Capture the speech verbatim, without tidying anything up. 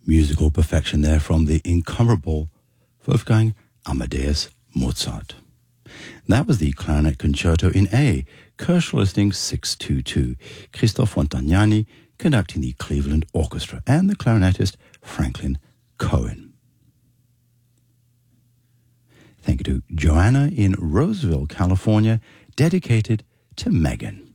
Musical perfection there from the incomparable Wolfgang Amadeus Mozart. That was the Clarinet Concerto in A, Koelsch Listing six two two, Christoph Fontagnani conducting the Cleveland Orchestra, and the clarinetist Franklin Cohen. Thank you to Joanna in Roseville, California, dedicated to Megan.